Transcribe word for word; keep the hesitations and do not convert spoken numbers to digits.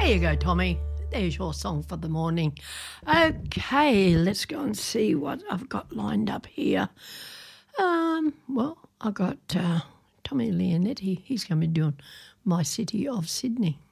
There you go, Tommy. There's your song for the morning. Okay, let's go and see what I've got lined up here. Um, well, I've got uh, Tommy Leonetti. He's going to be doing My City of Sydney.